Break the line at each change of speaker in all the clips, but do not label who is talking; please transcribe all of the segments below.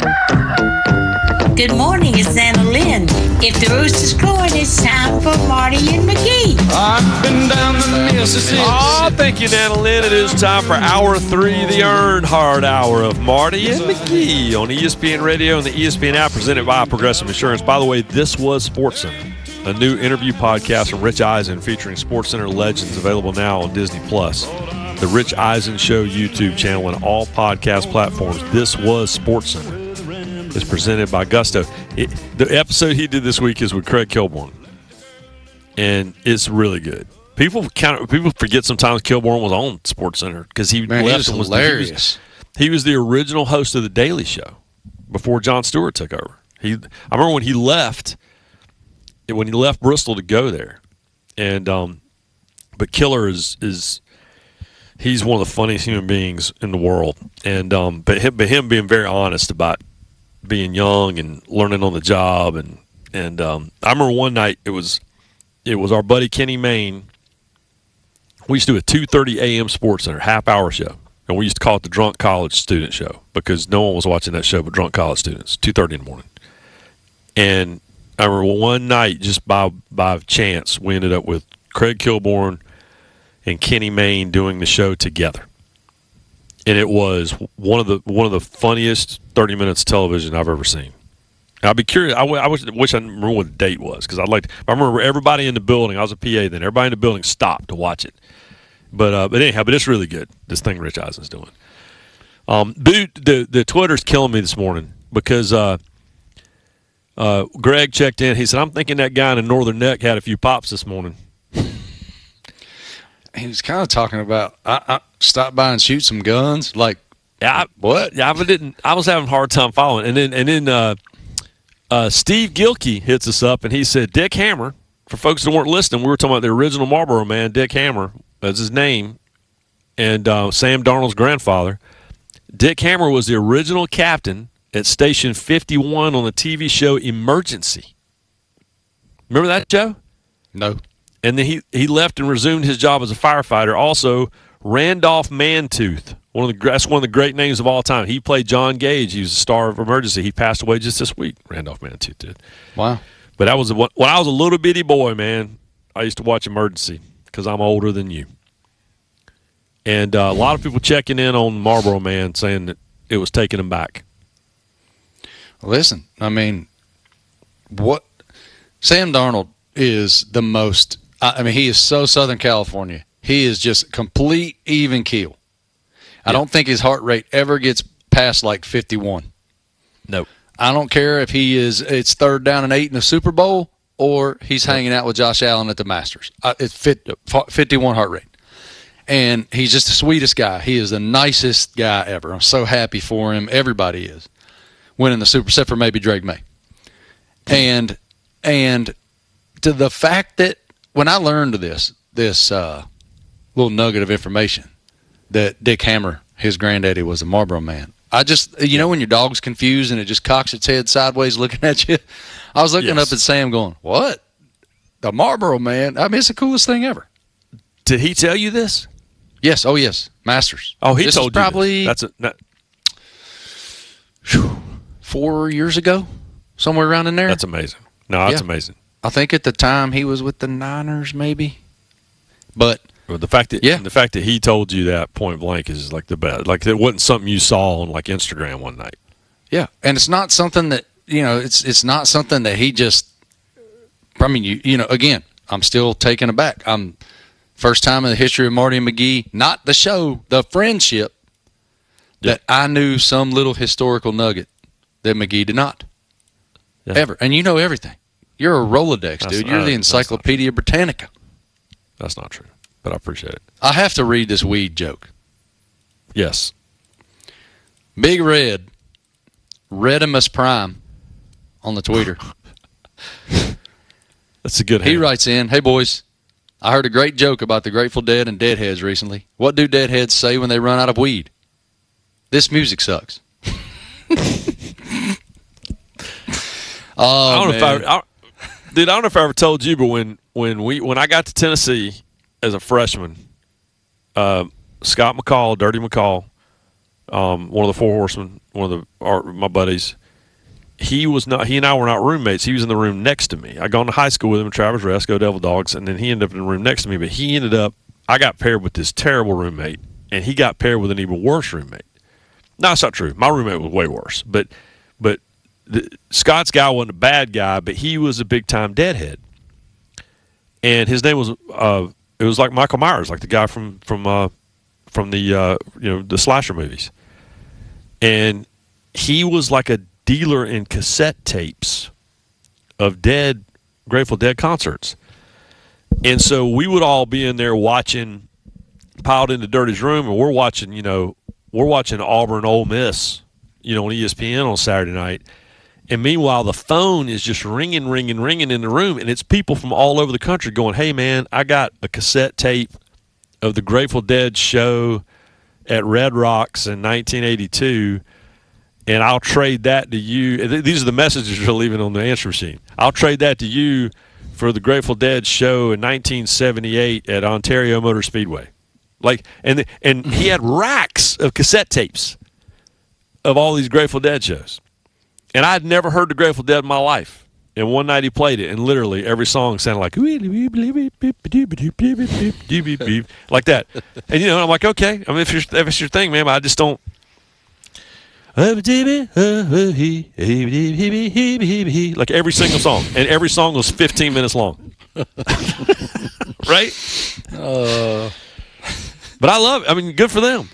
Good morning, it's Anna Lynn. If the rooster's crowing, it's time for Marty and McGee.
I've been down the Mississippi.
Oh, thank you, Nana Lynn. It is time for Hour 3, the Earnhardt Hour of Marty and McGee on ESPN Radio and the ESPN app, presented by Progressive Insurance. By the way, this was SportsCenter, a new interview podcast from Rich Eisen featuring SportsCenter legends, available now on Disney+. The Rich Eisen Show YouTube channel and all podcast platforms. This was SportsCenter. It's presented by Gusto. The episode he did this week is with Craig Kilborn, and it's really good. People forget sometimes Kilborn was on SportsCenter because he left.
He was hilarious.
He was the original host of the Daily Show before Jon Stewart took over. I remember when he left Bristol to go there, and but Killer is he's one of the funniest human beings in the world, and but him being very honest about being young and learning on the job, and I remember one night it was our buddy Kenny Mayne. We used to do a 2:30 a.m. SportsCenter half-hour show, and we used to call it the Drunk College Student Show because no one was watching that show but drunk college students. 2:30 in the morning, and I remember one night, just by chance, we ended up with Craig Kilborn and Kenny Mayne doing the show together. And it was one of the funniest 30 minutes of television I've ever seen. And I'd be curious. I wish I remember what the date was, because I remember everybody in the building. I was a PA then. Everybody in the building stopped to watch it. But anyhow, it's really good. This thing Rich Eisen's doing. Dude, the Twitter's killing me this morning because Greg checked in. He said, "I'm thinking that guy in the Northern Neck had a few pops this morning."
He was kind of talking about I stop by and shoot some guns. Like, what?
Yeah, I was having a hard time following. And then Steve Gilkey hits us up, and he said, Dick Hammer. For folks that weren't listening, we were talking about the original Marlboro man, Dick Hammer. That's his name, and Sam Darnold's grandfather. Dick Hammer was the original captain at Station 51 on the TV show Emergency. Remember that show?
No.
And then he left and resumed his job as a firefighter. Also, Randolph Mantooth, that's one of the great names of all time. He played John Gage. He was the star of Emergency. He passed away just this week. Randolph Mantooth did.
Wow.
But that was when I was a little bitty boy, man. I used to watch Emergency because I'm older than you. And a lot of people checking in on Marlboro Man, saying that it was taking him back.
Listen, I mean, what Sam Darnold is the most. I mean, he is so Southern California. He is just complete even keel. I don't think his heart rate ever gets past like 51.
Nope.
I don't care if it's 3rd down and 8 in the Super Bowl or he's hanging out with Josh Allen at the Masters. It's 51 heart rate. And he's just the sweetest guy. He is the nicest guy ever. I'm so happy for him. Everybody is. Winning the Super, except for maybe Drake May. And to the fact that when I learned this little nugget of information that Dick Hammer, his granddaddy, was a Marlboro man, I just, when your dog's confused and it just cocks its head sideways looking at you, I was looking up at Sam going, what? The Marlboro man? I mean, it's the coolest thing ever.
Did he tell you this?
Yes. Oh, yes. Masters.
Oh, he
this
told you
probably
this.
4 years ago, somewhere around in there.
That's amazing. No, that's amazing.
I think at the time he was with the Niners, maybe. But
the fact that he told you that point blank is like the best. Like it wasn't something you saw on like Instagram one night.
Yeah, and it's not something that it's not something that he just. I mean, again, I'm still taken aback. I'm first time in the history of Marty and McGee, not the show, the friendship, that I knew some little historical nugget that McGee did not ever, and you know everything. You're a Rolodex, dude. You're the Encyclopedia Britannica.
That's not true, but I appreciate it.
I have to read this weed joke.
Yes.
Big Red, Redimus Prime, on the tweeter.
That's a good
He writes in, hey, boys, I heard a great joke about the Grateful Dead and Deadheads recently. What do Deadheads say when they run out of weed? This music sucks.
I don't know if I ever told you, but when I got to Tennessee as a freshman, Scott McCall, Dirty McCall, one of the Four Horsemen, my buddies. He and I were not roommates. He was in the room next to me. I gone to high school with him, Travis Rest, go Devil Dogs, and then he ended up in the room next to me. But I got paired with this terrible roommate, and he got paired with an even worse roommate. No, that's not true. My roommate was way worse. But Scott's guy wasn't a bad guy, but he was a big time deadhead. And his name was it was like Michael Myers, like the guy from the slasher movies. And he was like a dealer in cassette tapes of Grateful Dead concerts. And so we would all be in there watching, piled into Dirty's room, and we're watching Auburn Ole Miss, on ESPN on Saturday night. And meanwhile, the phone is just ringing in the room, and it's people from all over the country going, "Hey, man, I got a cassette tape of the Grateful Dead show at Red Rocks in 1982, and I'll trade that to you." These are the messages you're leaving on the answer machine. "I'll trade that to you for the Grateful Dead show in 1978 at Ontario Motor Speedway." And he had racks of cassette tapes of all these Grateful Dead shows. And I'd never heard the Grateful Dead in my life. And one night he played it, and literally every song sounded like like that. And I'm like, okay. I mean, if it's your thing, man, I just don't. Like every single song, and every song was 15 minutes long. Right? But I love it. I mean, good for them.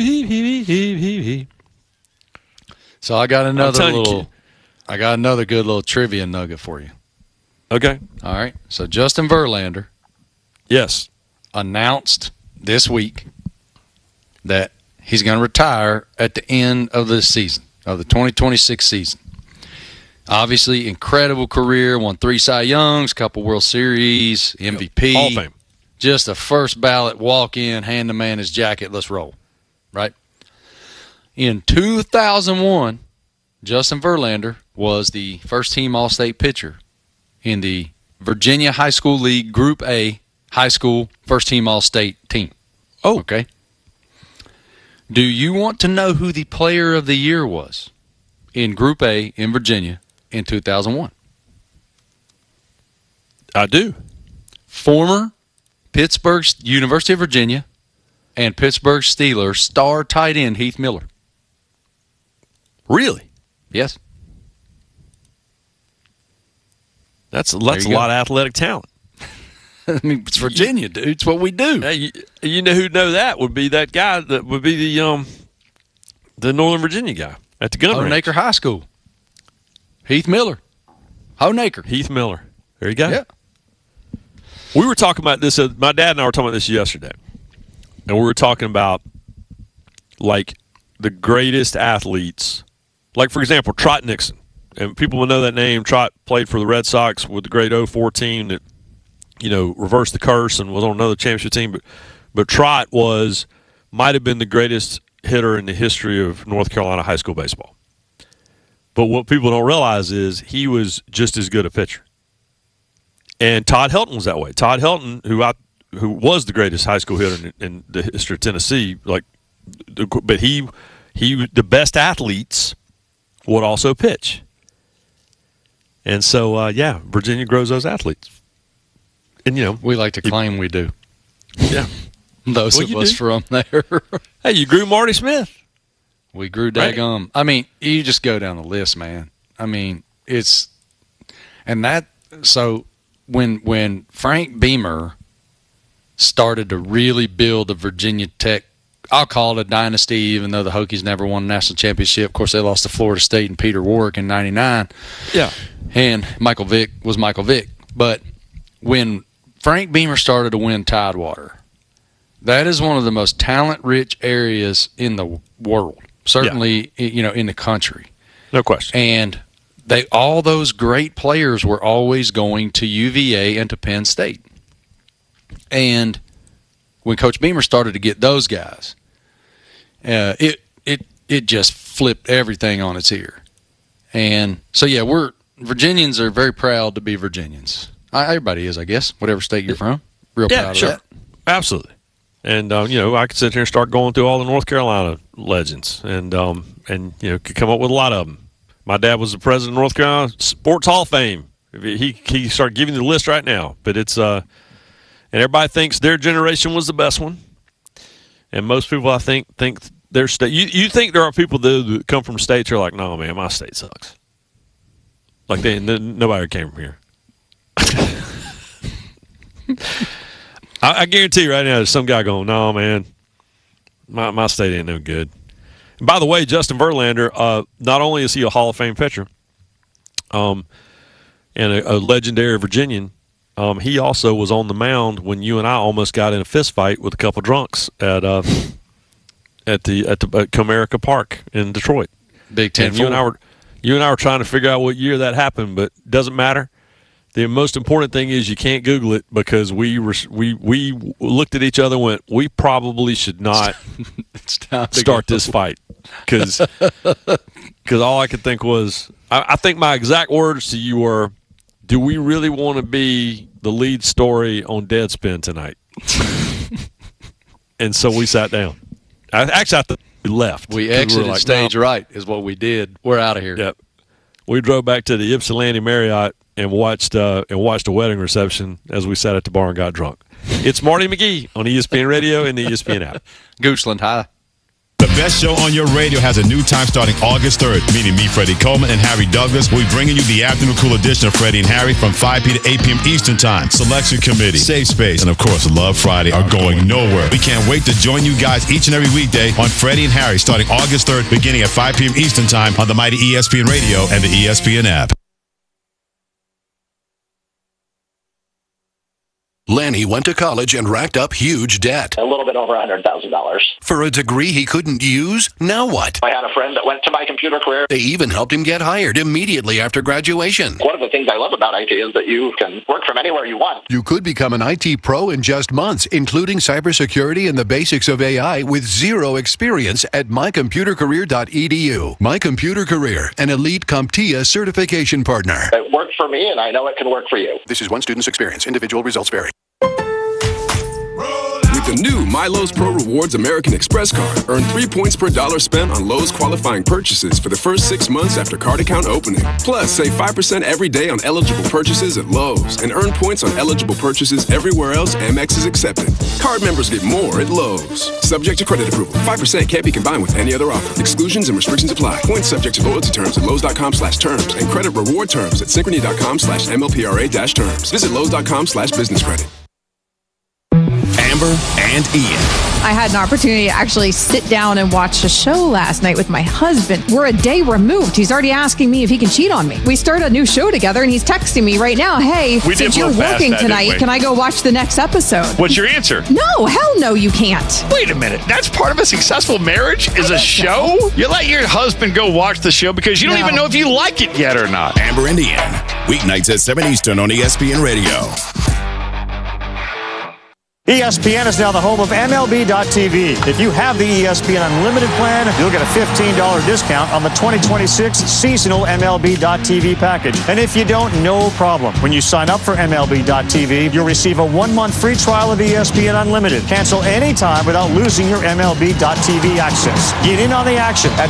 So I got another good little trivia nugget for you.
Okay.
All right. So Justin Verlander,
yes,
announced this week that he's going to retire at the end of the season, of the 2026 season. Obviously, incredible career, won 3 Cy Youngs, couple World Series, MVP.
Hall of Fame.
Just a first ballot walk in, hand the man his jacket, let's roll. Right? In 2001, Justin Verlander was the first team All-State pitcher in the Virginia High School League Group A high school first team All-State team.
Oh.
Okay. Do you want to know who the player of the year was in Group A in Virginia in 2001?
I do.
Former University of Virginia and Pittsburgh Steelers star tight end Heath Miller.
Really?
Yes.
That's a lot of athletic talent.
I mean, it's Virginia, dude. It's what we do.
Hey, you know who'd know that would be that guy that would be the Northern Virginia guy at the gun range.
Honaker High School. Heath Miller. Honaker.
Heath Miller. There you go.
Yeah.
We were talking about this. My dad and I were talking about this yesterday, and we were talking about like the greatest athletes. Like, for example, Trot Nixon. And people will know that name. Trot played for the Red Sox with the great 04 team that, reversed the curse and was on another championship team. But Trot might have been the greatest hitter in the history of North Carolina high school baseball. But what people don't realize is he was just as good a pitcher. And Todd Helton was that way. Todd Helton, who was the greatest high school hitter in the history of Tennessee, but he the best athletes would also pitch. And so, Virginia grows those athletes. And,
we like to claim we do.
Yeah.
Those of us from there.
Hey, you grew Marty Smith.
We grew daggum. Right. I mean, you just go down the list, man. I mean, so when Frank Beamer started to really build the Virginia Tech, I'll call it a dynasty, even though the Hokies never won a national championship. Of course, they lost to Florida State and Peter Warwick in '99.
Yeah.
And Michael Vick was Michael Vick. But when Frank Beamer started to win Tidewater, that is one of the most talent-rich areas in the world. Certainly, in the country.
No question.
And all those great players were always going to UVA and to Penn State. And when Coach Beamer started to get those guys, it just flipped everything on its ear. And so, Virginians are very proud to be Virginians. Everybody is, I guess, whatever state you're from. Real proud of that.
Absolutely. And I could sit here and start going through all the North Carolina legends, and could come up with a lot of them. My dad was the president of North Carolina Sports Hall of Fame. He started giving you the list right now, but it's and everybody thinks their generation was the best one, and most people I think their state. You think there are people that come from states who are like, no man, my state sucks. Like nobody came from here. I guarantee you right now, there's some guy going, no man, my state ain't no good. And by the way, Justin Verlander, not only is he a Hall of Fame pitcher, and a legendary Virginian, he also was on the mound when you and I almost got in a fist fight with a couple drunks at Comerica Park in Detroit.
Big Ten.
You and I were trying to figure out what year that happened, but it doesn't matter. The most important thing is you can't Google it, because we looked at each other and went, we probably should not start this fight, because all I could think was, I think my exact words to you were, do we really want to be the lead story on Deadspin tonight? And so we sat down. I think we left.
We exited stage right is what we did. We're out of here.
Yep. We drove back to the Ypsilanti Marriott and watched a wedding reception as we sat at the bar and got drunk. It's Marty McGee on ESPN Radio and the ESPN app.
Goochland, hi.
The best show on your radio has a new time starting August 3rd, meaning me, Freddie Coleman, and Harry Douglas will be bringing you the afternoon cool edition of Freddie and Harry from 5 p. to 8 p.m. Eastern Time. Selection Committee, Safe Space, and of course Love Friday are going nowhere. We can't wait to join you guys each and every weekday on Freddie and Harry starting August 3rd, beginning at 5 p.m. Eastern Time on the mighty ESPN Radio and the ESPN app.
Lanny went to college and racked up huge debt.
A little bit over $100,000.
For a degree he couldn't use? Now what?
I had a friend that went to My Computer Career.
They even helped him get hired immediately after graduation.
One of the things I love about IT is that you can work from anywhere you want.
You could become an IT pro in just months, including cybersecurity and the basics of AI with zero experience at mycomputercareer.edu. My Computer Career, an elite CompTIA certification partner.
It worked for me, and I know it can work for you.
This is one student's experience. Individual results vary.
With the new My Lowe's Pro Rewards American Express card, earn 3 points per dollar spent on Lowe's qualifying purchases for the first 6 months after card account opening. Plus, save 5% every day on eligible purchases at Lowe's and earn points on eligible purchases everywhere else Amex is accepted. Card members get more at Lowe's. Subject to credit approval. 5% can't be combined with any other offer. Exclusions and restrictions apply. Points subject to loyalty terms at Lowe's.com/terms and credit reward terms at Synchrony.com/MLPRA-terms. Visit Lowe's.com/business credit.
Amber and Ian.
I had an opportunity to actually sit down and watch a show last night with my husband. We're a day removed. He's already asking me if he can cheat on me. We start a new show together, and he's texting me right now, hey, since you're working tonight, can I go watch the next episode?
What's your answer?
No, hell no, you can't.
Wait a minute. That's part of a successful marriage is a show? So. You let your husband go watch the show because you don't even know if you like it yet or not.
Amber and Ian. Weeknights at 7 Eastern on ESPN Radio.
ESPN is now the home of MLB.tv. If you have the ESPN Unlimited plan, you'll get a $15 discount on the 2026 seasonal MLB.tv package. And if you don't, no problem. When you sign up for MLB.tv, you'll receive a 1-month free trial of ESPN Unlimited. Cancel anytime without losing your MLB.tv access. Get in on the action at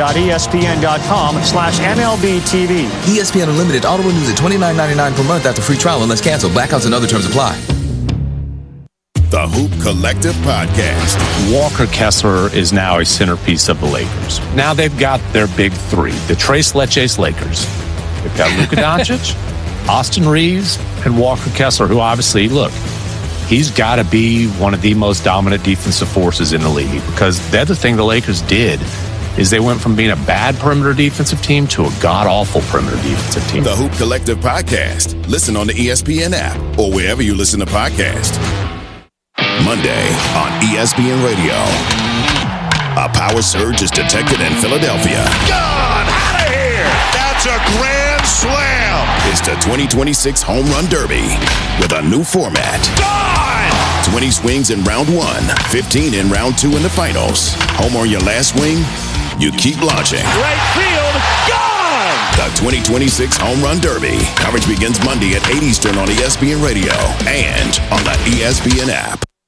stream.espn.com/MLBTV.
ESPN Unlimited auto renews at $29.99 per month after free trial unless canceled. Blackouts and other terms apply.
The Hoop Collective Podcast.
Walker Kessler is now a centerpiece of the Lakers. Now they've got their big three, the Tres Leches Lakers. They've got Luka Doncic, Austin Reeves, and Walker Kessler, who obviously, look, he's got to be one of the most dominant defensive forces in the league, because the other thing the Lakers did is they went from being a bad perimeter defensive team to a god-awful perimeter defensive team.
The Hoop Collective Podcast. Listen on the ESPN app or wherever you listen to podcasts. Monday on ESPN Radio. A power surge is detected in Philadelphia.
Gone! Out of here! That's a grand slam!
It's the 2026 Home Run Derby with a new format.
Gone!
20 swings in round 1, 15 in round 2 in the finals. Home on your last swing, you keep launching.
Right field, gone!
The 2026 Home Run Derby. Coverage begins Monday at 8 Eastern on ESPN Radio and on the ESPN app.